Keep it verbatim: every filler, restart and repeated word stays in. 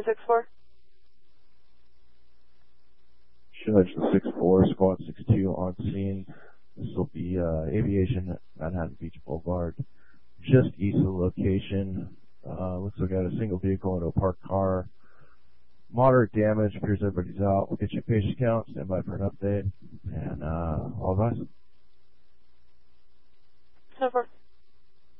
Houston six four. Houston six four, Squad six two on scene. This will be uh, Aviation Manhattan Beach Boulevard, just east of the location. Uh, looks like I got a single vehicle into a parked car. Moderate damage, appears everybody's out. We'll get you a patient count, stand by for an update, and uh, all advice. So far.